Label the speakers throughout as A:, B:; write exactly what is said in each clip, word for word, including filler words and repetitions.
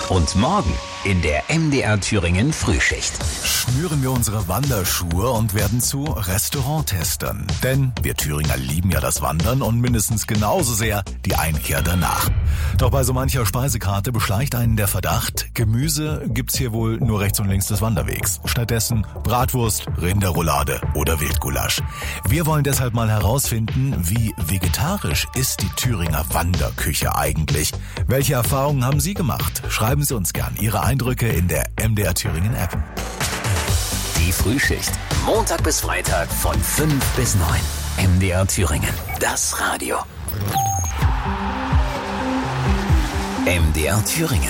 A: Und morgen in der M D R Thüringen Frühschicht.
B: Schnüren wir unsere Wanderschuhe und werden zu Restauranttestern. Denn wir Thüringer lieben ja das Wandern und mindestens genauso sehr die Einkehr danach. Doch bei so mancher Speisekarte beschleicht einen der Verdacht, Gemüse gibt's hier wohl nur rechts und links des Wanderwegs. Stattdessen Bratwurst, Rinderroulade oder Wildgulasch. Wir wollen deshalb mal herausfinden, wie vegetarisch ist die Thüringer Wanderküche eigentlich? Welche Erfahrungen haben Sie gemacht? Schreiben Sie uns gern Ihre Eindrücke in der M D R Thüringen App.
A: Die Frühschicht. Montag bis Freitag von fünf bis neun. M D R Thüringen. Das Radio. M D R Thüringen.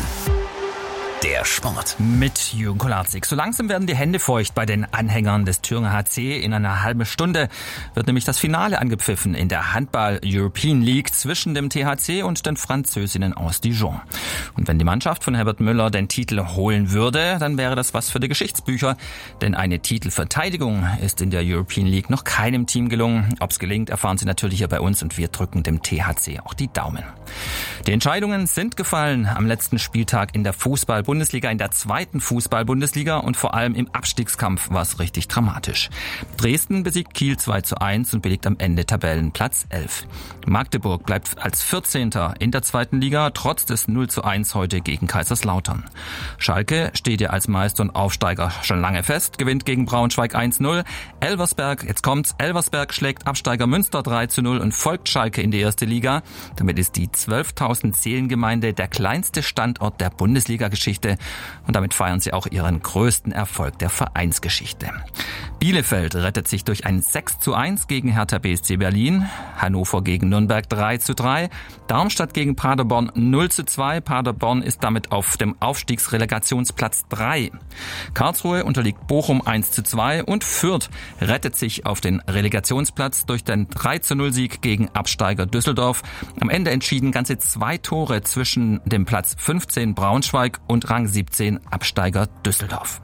A: Der Sport.
C: Mit Jürgen Kolarczyk. So langsam werden die Hände feucht bei den Anhängern des Thüringer H C. In einer halben Stunde wird nämlich das Finale angepfiffen in der Handball-European League zwischen dem T H C und den Französinnen aus Dijon. Und wenn die Mannschaft von Herbert Müller den Titel holen würde, dann wäre das was für die Geschichtsbücher. Denn eine Titelverteidigung ist in der European League noch keinem Team gelungen. Ob's gelingt, erfahren Sie natürlich hier bei uns und wir drücken dem T H C auch die Daumen. Die Entscheidungen sind gefallen am letzten Spieltag in der Fußball-Bundesliga, in der zweiten Fußball-Bundesliga und vor allem im Abstiegskampf war es richtig dramatisch. Dresden besiegt Kiel zwei zu eins und belegt am Ende Tabellenplatz elf. Magdeburg bleibt als vierzehnter in der zweiten Liga, trotz des null zu eins heute gegen Kaiserslautern. Schalke steht ja als Meister und Aufsteiger schon lange fest, gewinnt gegen Braunschweig eins null. Elversberg, jetzt kommt's, Elversberg schlägt Absteiger Münster drei zu null und folgt Schalke in die erste Liga. Damit ist die zwölftausend Seelengemeinde der kleinste Standort der Bundesliga-Geschichte und damit feiern sie auch ihren größten Erfolg der Vereinsgeschichte. Bielefeld rettet sich durch ein sechs zu eins gegen Hertha B S C Berlin, Hannover gegen Nürnberg drei zu drei, Darmstadt gegen Paderborn null zu zwei, Paderborn ist damit auf dem Aufstiegsrelegationsplatz drei. Karlsruhe unterliegt Bochum eins zu zwei und Fürth rettet sich auf den Relegationsplatz durch den drei zu null Sieg gegen Absteiger Düsseldorf. Am Ende entschieden ganze zwei Tore zwischen dem Platz fünfzehn Braunschweig und Rang siebzehn Absteiger Düsseldorf.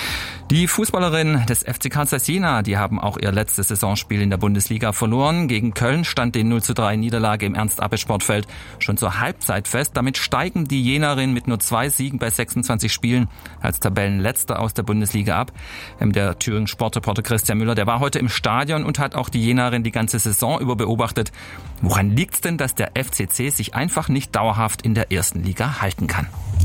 C: Die Fußballerinnen des F C Carl Zeiss Jena, die haben auch ihr letztes Saisonspiel in der Bundesliga verloren. Gegen Köln stand die null zu drei Niederlage im Ernst-Abbe-Sportfeld schon zur Halbzeit fest. Damit steigen die Jenerinnen mit nur zwei Siegen bei sechsundzwanzig Spielen als Tabellenletzter aus der Bundesliga ab. Der Thüringen Sportreporter Christian Müller, der war heute im Stadion und hat auch die Jenerin die ganze Saison über beobachtet. Woran liegt's denn, dass der F C C sich einfach nicht dauerhaft in der ersten Liga halten kann?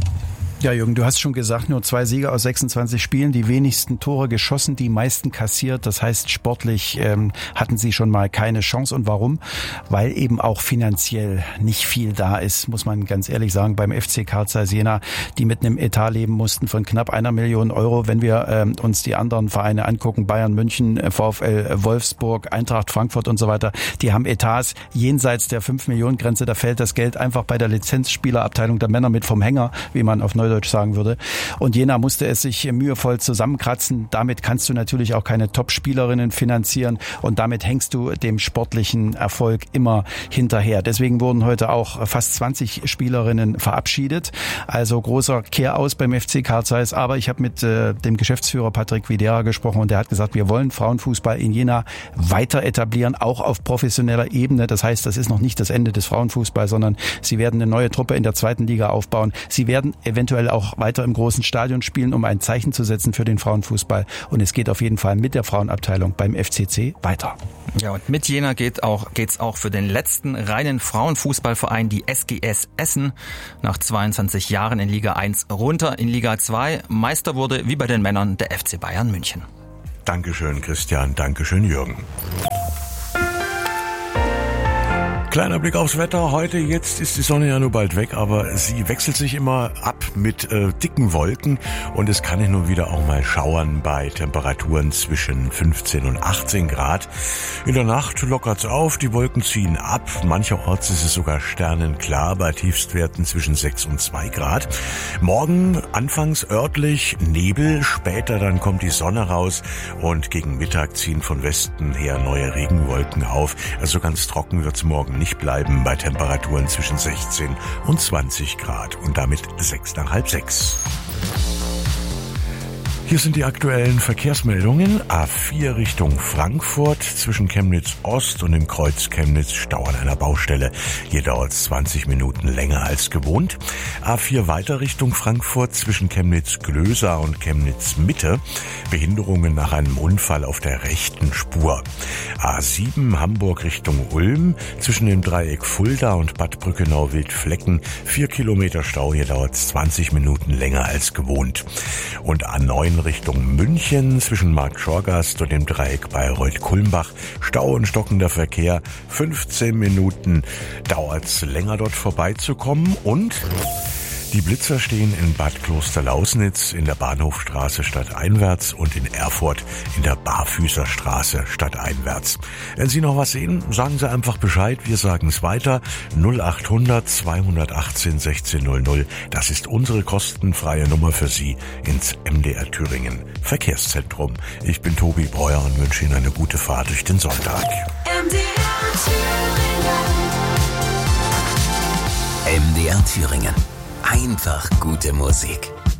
D: Ja, Jürgen, du hast schon gesagt, nur zwei Siege aus sechsundzwanzig Spielen, die wenigsten Tore geschossen, die meisten kassiert. Das heißt, sportlich ähm, hatten sie schon mal keine Chance. Und warum? Weil eben auch finanziell nicht viel da ist, muss man ganz ehrlich sagen, beim F C Carl Zeiss Jena, die mit einem Etat leben mussten von knapp einer Million Euro. Wenn wir ähm, uns die anderen Vereine angucken, Bayern München, VfL Wolfsburg, Eintracht Frankfurt und so weiter, die haben Etats jenseits der fünf Millionen Grenze. Da fällt das Geld einfach bei der Lizenzspielerabteilung der Männer mit vom Hänger, wie man auf Neudeutsch sagen würde. Und Jena musste es sich mühevoll zusammenkratzen. Damit kannst du natürlich auch keine Top-Spielerinnen finanzieren und damit hängst du dem sportlichen Erfolg immer hinterher. Deswegen wurden heute auch fast zwanzig Spielerinnen verabschiedet. Also großer Kehraus beim F C Carl Zeiss. Aber ich habe mit äh, dem Geschäftsführer Patrick Videra gesprochen und der hat gesagt, wir wollen Frauenfußball in Jena weiter etablieren, auch auf professioneller Ebene. Das heißt, das ist noch nicht das Ende des Frauenfußballs, sondern sie werden eine neue Truppe in der zweiten Liga aufbauen. Sie werden eventuell auch weiter im großen Stadion spielen, um ein Zeichen zu setzen für den Frauenfußball. Und es geht auf jeden Fall mit der Frauenabteilung beim F C C weiter.
C: Ja, und mit Jena geht auch, geht's auch für den letzten reinen Frauenfußballverein, die S G S Essen, nach zweiundzwanzig Jahren in Liga eins runter in Liga zwei. Meister wurde, wie bei den Männern, der F C Bayern München.
E: Dankeschön, Christian. Dankeschön, Jürgen. Kleiner Blick aufs Wetter. Heute, jetzt ist die Sonne ja nur bald weg, aber sie wechselt sich immer ab mit äh, dicken Wolken und es kann hin und wieder auch mal schauern bei Temperaturen zwischen fünfzehn und achtzehn Grad. In der Nacht lockert's auf, die Wolken ziehen ab. Mancherorts ist es sogar sternenklar bei Tiefstwerten zwischen sechs und zwei Grad. Morgen anfangs örtlich Nebel, später dann kommt die Sonne raus und gegen Mittag ziehen von Westen her neue Regenwolken auf. Also ganz trocken wird's morgen nicht bleiben bei Temperaturen zwischen sechzehn und zwanzig Grad und damit sechs nach halb sechs. Hier sind die aktuellen Verkehrsmeldungen. A vier Richtung Frankfurt zwischen Chemnitz Ost und dem Kreuz Chemnitz Stau an einer Baustelle. Hier dauert es zwanzig Minuten länger als gewohnt. A vier weiter Richtung Frankfurt zwischen Chemnitz Glösa und Chemnitz Mitte. Behinderungen nach einem Unfall auf der rechten Spur. A sieben Hamburg Richtung Ulm zwischen dem Dreieck Fulda und Bad Brückenau-Wildflecken. Vier Kilometer Stau, hier dauert es zwanzig Minuten länger als gewohnt. Und A neun Richtung München zwischen Marktschorgast und dem Dreieck Bayreuth-Kulmbach. Stau und stockender Verkehr. fünfzehn Minuten dauert's länger dort vorbeizukommen. Und die Blitzer stehen in Bad Klosterlausnitz in der Bahnhofstraße stadteinwärts und in Erfurt in der Barfüßerstraße stadteinwärts. Wenn Sie noch was sehen, sagen Sie einfach Bescheid. Wir sagen es weiter. null acht hundert zweihundertachtzehn sechzehn null null. Das ist unsere kostenfreie Nummer für Sie ins M D R Thüringen Verkehrszentrum. Ich bin Tobi Breuer und wünsche Ihnen eine gute Fahrt durch den Sonntag.
A: M D R Thüringen. M D R Thüringen. Einfach gute Musik.